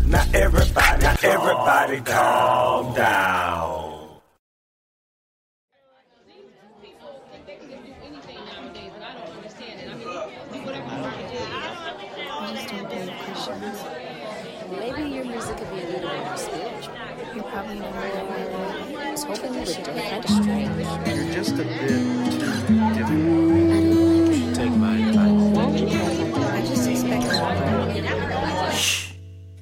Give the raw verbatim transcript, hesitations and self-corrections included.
Now everybody, now everybody calm down. Maybe your music could be a little more spiritual. You're probably more. I was hoping you would do kind of strange. You're just a bit different.